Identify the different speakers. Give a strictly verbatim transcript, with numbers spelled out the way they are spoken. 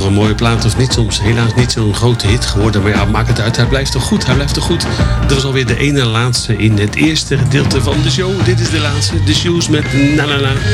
Speaker 1: een mooie plaat of niet. Soms helaas niet zo'n grote hit geworden. Maar ja, maakt het uit. Hij blijft toch goed. Hij blijft toch goed. Dat was alweer de ene laatste in het eerste gedeelte van de show. Dit is de laatste. The Shoes met Na Na Na.